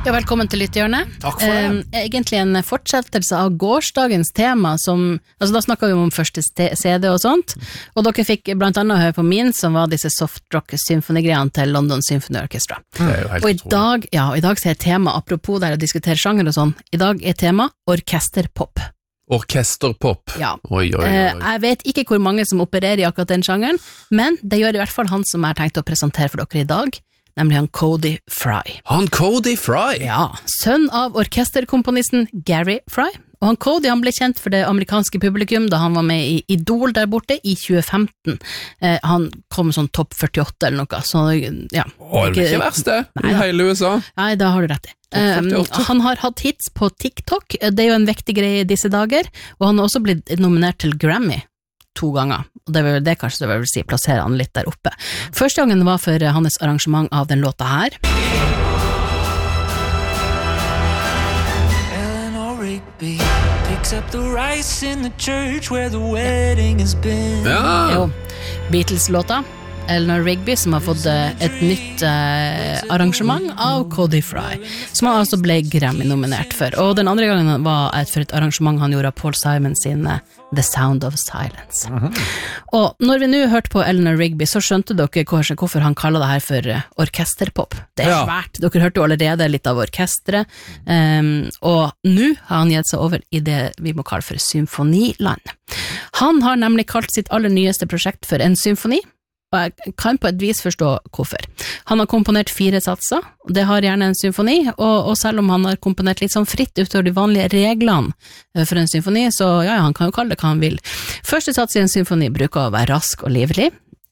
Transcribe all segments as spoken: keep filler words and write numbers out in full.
Ja, velkommen til Lyttehjørnet. Takk for det. Eh, egentlig en fortsettelse av gårsdagens tema som, altså da snakket vi om første C D og sånt, og dere fikk blant annet høre på min, som var disse soft-rock-symfonigreiene til London Symphony Orchestra. Det er jo helt og i dag, ja, og i dag så er tema, apropos der å diskutere sjanger og sånn, i dag er tema orkesterpop. Orkesterpop. Ja. Oi, oi, oi. Eh, jeg vet ikke hvor mange som opererer i akkurat den sjangeren, men det gjør i hvert fall han som jeg har tenkt å presentere for dere i dag, nemlig han Cody Fry. Han Cody Fry? Ja, sønn av orkesterkomponisten Gary Fry. Og han Cody han ble kjent for det amerikanske publikum da han var med i Idol der borte i tjue femten. Eh, han kom sånn topp førtiåtte eller noe, så ja. Å, det er ikke verst det, Nei, i hele U S A. Nei, da har du rett i. Um, han har hatt hits på TikTok, det er jo en vektig greie i disse dager, og han har også blitt nominert til Grammy to ganger, og det vil det kanskje det vil si plassere han litt der oppe. Første gangen var for hans arrangement av den låta her. Eleanor Rigby picks up the rice in the church where the wedding has been. Ja. Jo, Beatles-låta. Eleanor Rigby, som har fått et nytt eh, arrangement av Cody Fry, som han altså ble Grammy-nominert for. Og den andre gangen var et, for et arrangement han gjorde av Paul Simon sin The Sound of Silence. Uh-huh. Og når vi nå hørte på Eleanor Rigby, så skjønte dere hvorfor, hvorfor han kaller det her for orkesterpop. Det er Ja. svært. Dere hørte jo allerede litt av orkestret, um, og nå har han gitt seg over i det vi må kalle for symfoniland. Han har nemlig kalt sitt aller nyeste prosjekt for en symfoni, og jeg kan på et vis forstå hvorfor. Han har komponert fire satser, og det har gjerne en symfoni, og, og selv om han har komponert litt sånn fritt utover de vanlige reglene for en symfoni, så ja, han kan jo kalle det hva han vil. Første sats i en symfoni bruker å være rask og livlig.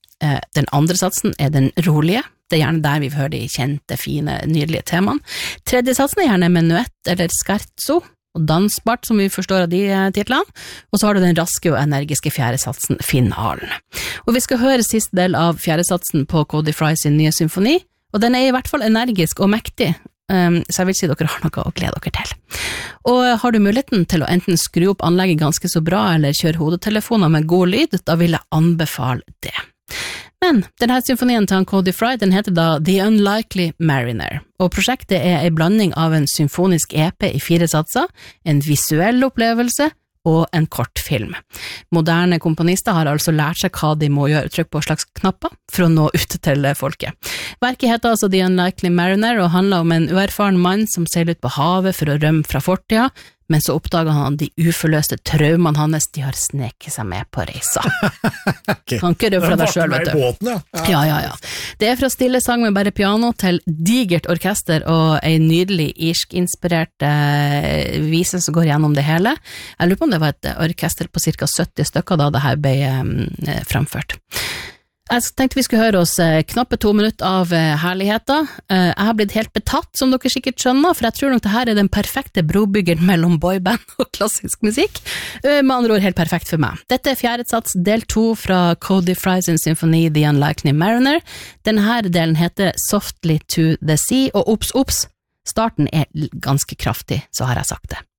Den andre satsen er den rolige. Det er gjerne der vi hører de kjente, fine, nydelige temaene. Tredje satsen er gjerne menuett eller scherzo, og dansbart, som vi forstår av de titlene, og så har du den raske og energiske fjerdesatsen, finalen. Og vi skal høre siste del av fjerdesatsen på Cody Fry sin nye symfoni, og den er i hvert fall energisk og mektig, um, så jeg vil si dere har noe å glede dere til. Og har du muligheten til å enten skru opp anlegget ganske så bra, eller kjøre hodetelefoner med god lyd, da vil jeg anbefale det. Men denne symfonien til Cody Fry, den heter da The Unlikely Mariner, og prosjektet er en blanding av en symfonisk E P i fire satser, en visuell opplevelse og en kortfilm. Moderne komponister har altså lært seg hva de må gjøre, trykk på slags knapper for å nå ut til folket. Verket heter altså The Unlikely Mariner og handler om en uerfaren mann som seiler ut på havet for å rømme fra fortida, men så oppdager han de uforløste traumene hans, de har sneket seg med på reisa. Okay. Kan ikke røve fra deg selv, vet du. Båten, ja. Ja. Ja, ja, ja. Det er fra stille sang med bare piano til digert orkester og en nydelig irsk-inspirert eh, vise som går gjennom det hele. Jeg lurer på om det var et orkester på cirka sytti stykker da det her ble eh, fremført. Jeg tenkte vi skulle høre oss eh, knappe to minutter av eh, herligheter. Eh, jeg har blitt helt betatt, som dere sikkert skjønner, for jeg tror nok det her er den perfekte brobyggeren mellom boyband og klassisk musikk. Eh, med andre ord helt perfekt for meg. Dette er fjerde sats, del to fra Cody Fry sin symfoni The Unlikely Mariner. Denne delen heter Softly to the Sea, og ops, ops, starten er ganske kraftig, så har jeg sagt det.